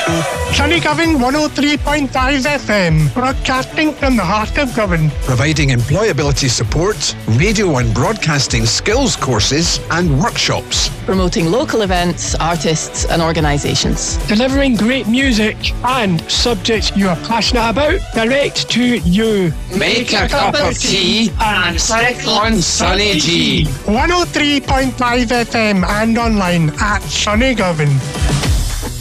Sunny Govan 103.5 FM, broadcasting from the heart of Govan. Providing employability support, radio and broadcasting skills courses and workshops. Promoting local events, artists and organisations. Delivering great music and subjects you are passionate about direct to you. Make a cup of tea and sit on Sunny G. 103.5 FM and online at Sunny Govan.